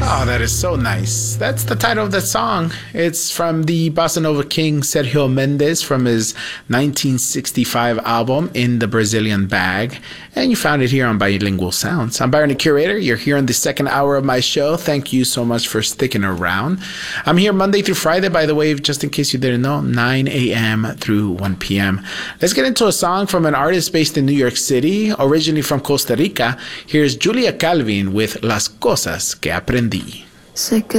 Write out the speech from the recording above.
Oh, that is so nice. That's the title of the song. It's from the bossa nova king Sergio Mendes from his 1965 album In the Brazilian Bag. And you found it here on Bilingual Sounds. I'm Byron the Curator. You're here in the second hour of my show. Thank you so much for sticking around. I'm here Monday through Friday, by the way, just in case you didn't know, 9 a.m. through 1 p.m. Let's get into a song from an artist based in New York City, originally from Costa Rica. Here's Julia Calvin with Las Cosas que Aprendí. Sé que